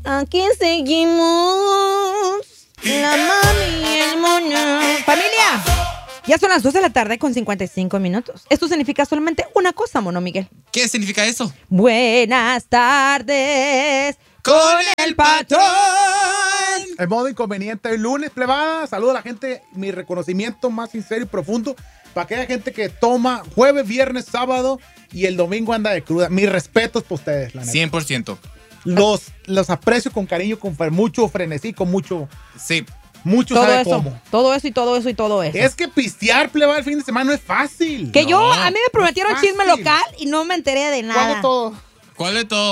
Aquí seguimos. La mami y el mono. ¡Familia! Ya son las 2 de la tarde con 55 minutos. Esto significa solamente una cosa, Mono Miguel. ¿Qué significa eso? Buenas tardes con el patrón. El modo inconveniente. El lunes, plebada. Saludo a la gente. Mi reconocimiento más sincero y profundo para aquella gente que toma jueves, viernes, sábado y el domingo anda de cruda. Mis respetos para ustedes, la neta. 100%. Los aprecio con cariño, con mucho frenesí, con mucho... Sí. Mucho todo sabe eso, cómo. todo eso y todo eso y todo eso. Es que pistear, plebada, el fin de semana no es fácil. Que No, yo, a mí me prometieron no es chisme fácil. local y no me enteré de nada. ¿Cuál de todo? ¿Cuál de todo?